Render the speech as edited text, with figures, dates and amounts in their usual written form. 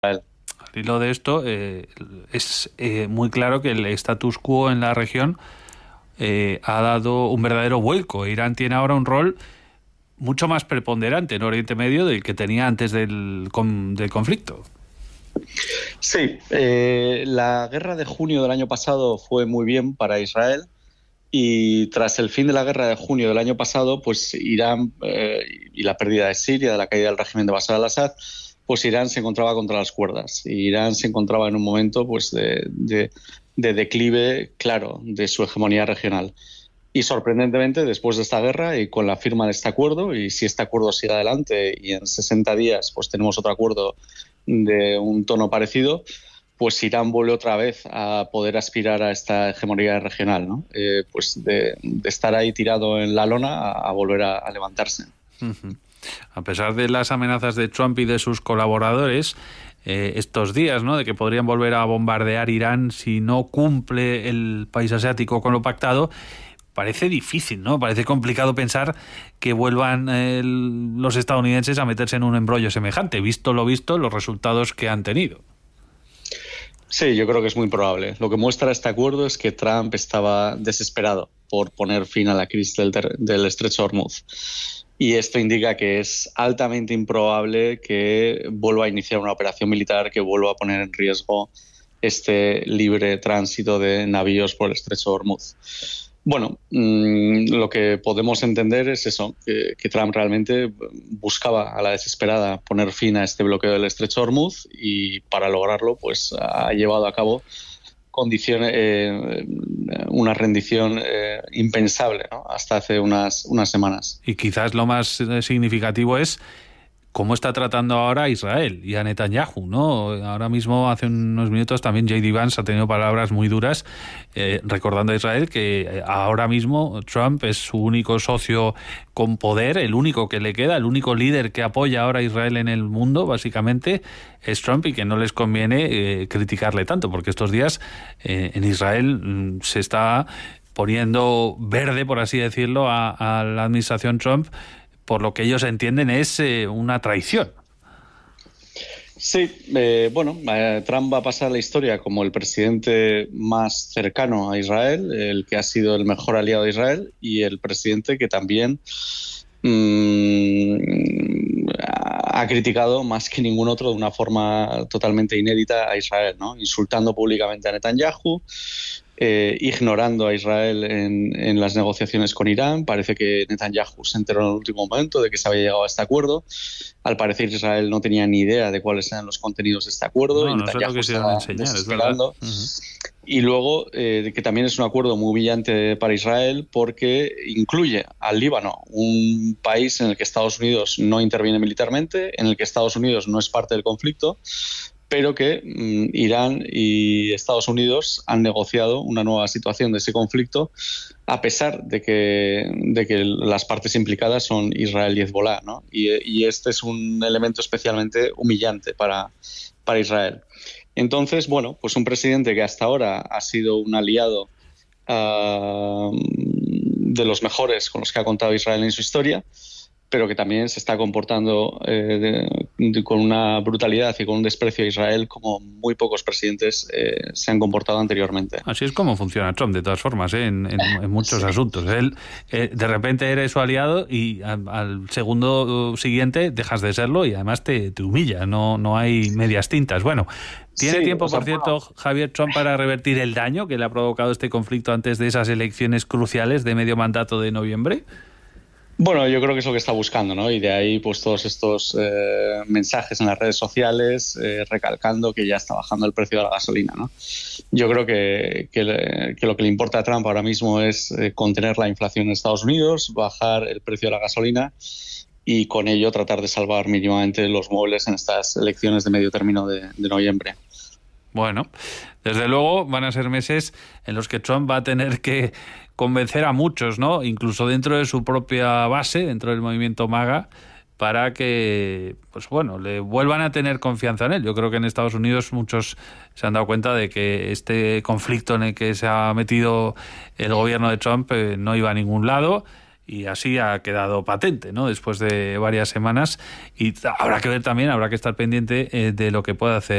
Al hilo de esto, es muy claro que el status quo en la región ha dado un verdadero vuelco. Irán tiene ahora un rol mucho más preponderante en Oriente Medio del que tenía antes del conflicto. Sí, la guerra de junio del año pasado fue muy bien para Israel y tras el fin de la guerra de junio del año pasado, pues Irán y la pérdida de Siria, de la caída del régimen de Bashar al-Assad, pues Irán se encontraba contra las cuerdas. Y Irán se encontraba en un momento pues de declive claro de su hegemonía regional. Y sorprendentemente, después de esta guerra y con la firma de este acuerdo, y si este acuerdo sigue adelante y en 60 días pues tenemos otro acuerdo de un tono parecido, pues Irán vuelve otra vez a poder aspirar a esta hegemonía regional, ¿no? Pues de estar ahí tirado en la lona a volver a levantarse. Uh-huh. A pesar de las amenazas de Trump y de sus colaboradores, estos días, ¿no?, de que podrían volver a bombardear Irán si no cumple el país asiático con lo pactado, parece difícil, ¿no? Parece complicado pensar que vuelvan los estadounidenses a meterse en un embrollo semejante, visto lo visto, los resultados que han tenido. Sí, yo creo que es muy probable. Lo que muestra este acuerdo es que Trump estaba desesperado por poner fin a la crisis del Estrecho de Hormuz. Y esto indica que es altamente improbable que vuelva a iniciar una operación militar que vuelva a poner en riesgo este libre tránsito de navíos por el Estrecho de Hormuz. Bueno, lo que podemos entender es eso, que Trump realmente buscaba a la desesperada poner fin a este bloqueo del Estrecho de Hormuz y para lograrlo pues ha llevado a cabo una rendición impensable, ¿no?, hasta hace unas semanas. Y quizás lo más significativo es cómo está tratando ahora a Israel y a Netanyahu, ¿no? Ahora mismo, hace unos minutos, también J.D. Vance ha tenido palabras muy duras recordando a Israel que ahora mismo Trump es su único socio con poder, el único que le queda, el único líder que apoya ahora a Israel en el mundo, básicamente, es Trump, y que no les conviene criticarle tanto, porque estos días en Israel se está poniendo verde, por así decirlo, a la administración Trump, por lo que ellos entienden es una traición. Sí, Trump va a pasar a la historia como el presidente más cercano a Israel, el que ha sido el mejor aliado de Israel y el presidente que también ha criticado más que ningún otro de una forma totalmente inédita a Israel, ¿no? Insultando públicamente a Netanyahu, ignorando a Israel en las negociaciones con Irán. Parece que Netanyahu se enteró en el último momento de que se había llegado a este acuerdo. Al parecer Israel no tenía ni idea de cuáles eran los contenidos de este acuerdo. No, y no sé lo que se estaba enseñar, desesperando. Es verdad. Uh-huh. Y luego que también es un acuerdo muy humillante para Israel porque incluye al Líbano, un país en el que Estados Unidos no interviene militarmente, en el que Estados Unidos no es parte del conflicto, pero que Irán y Estados Unidos han negociado una nueva situación de ese conflicto a pesar de que las partes implicadas son Israel y Hezbolá, ¿no? Y este es un elemento especialmente humillante para Israel. Entonces, bueno, pues un presidente que hasta ahora ha sido un aliado de los mejores con los que ha contado Israel en su historia, pero que también se está comportando con una brutalidad y con un desprecio a Israel como muy pocos presidentes se han comportado anteriormente. Así es como funciona Trump, de todas formas, en muchos Sí. asuntos. Él de repente eres su aliado y al segundo siguiente dejas de serlo y además te humilla, no hay medias tintas. Bueno, ¿tiene tiempo, por cierto, Javier, Trump para revertir el daño que le ha provocado este conflicto antes de esas elecciones cruciales de medio mandato de noviembre? Bueno, yo creo que es lo que está buscando, ¿no? Y de ahí pues todos estos mensajes en las redes sociales recalcando que ya está bajando el precio de la gasolina, ¿no? Yo creo que lo que le importa a Trump ahora mismo es contener la inflación en Estados Unidos, bajar el precio de la gasolina y con ello tratar de salvar mínimamente los muebles en estas elecciones de medio término de noviembre. Bueno, desde luego van a ser meses en los que Trump va a tener que convencer a muchos, ¿no?, incluso dentro de su propia base, dentro del movimiento MAGA, para que, pues bueno, le vuelvan a tener confianza en él. Yo creo que en Estados Unidos muchos se han dado cuenta de que este conflicto en el que se ha metido el gobierno de Trump no iba a ningún lado y así ha quedado patente, ¿no? Después de varias semanas, y habrá que ver también, habrá que estar pendiente de lo que pueda hacer